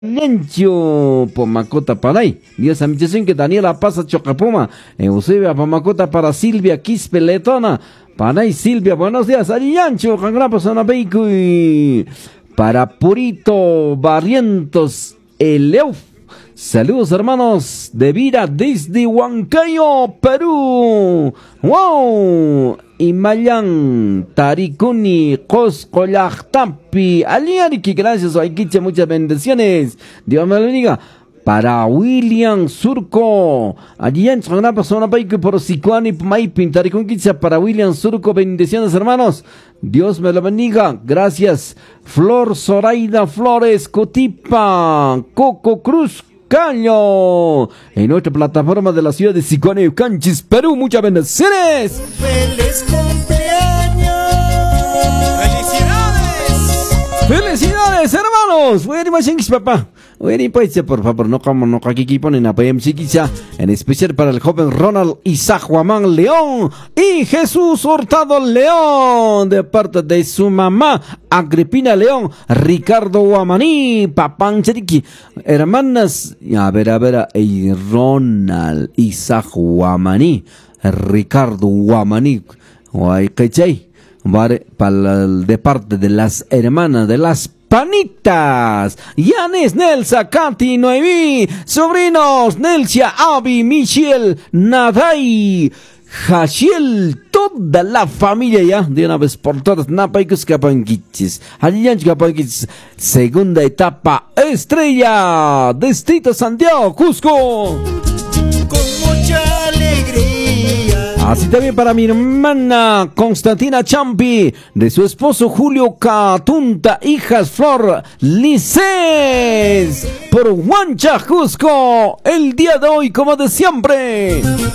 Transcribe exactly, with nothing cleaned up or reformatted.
Lencho Pomacota Paray, Dios amichación que Daniela Pasa Chocapuma, Eusebia Pomacota para Silvia Quispe Letona, Paray Silvia, buenos días, Ariancho, Cangrapa Sonabeco y para Purito Barrientos Eleuf. Saludos hermanos de vida desde Huancayo, Perú. ¡Wow! Imayan, Taricuni, Coscolachtapi, Aliariki, gracias, Aikiche, muchas bendiciones. Dios me lo bendiga. Para William Surco, allí en una persona por Sicuani, Maipin, Taricunquicha, para William Surco, bendiciones hermanos. Dios me lo bendiga, gracias. Flor Zoraida Flores, Cotipa, Coco Cruz, Caño, en nuestra plataforma de la ciudad de Sicuani, Canchis, Perú, muchas bendiciones. ¡Feliz cumpleaños! ¡Felicidades! ¡Felicidades, hermanos! Voy a animar papá. Voy a animar, por favor, no como no aquí ponen a P M Chiquicha, en especial para el joven Ronald Isaac Guamán León y Jesús Hurtado León, de parte de su mamá Agripina León, Ricardo Guamaní, Papán Cheriqui, hermanas, a ver, a ver, y Ronald Isaac Guamaní, Ricardo Guamaní, guay, ¿cachai? Vale, para el, de parte de las hermanas de las Panitas, Yanis, Nelsa, Katy, Noemí, sobrinos, Nelsia, Avi, Michelle, Naday, Hashiel, toda la familia ya, de una vez por todas, Napaicus Capanquichis, Alianch Capanquichis, segunda etapa, Estrella, Distrito Santiago, Cusco. Con mucha alegría. Así también para mi hermana Constantina Champi, de su esposo Julio Catunta, hijas Flor Lices, por Huancha, Cusco, el día de hoy como de siempre.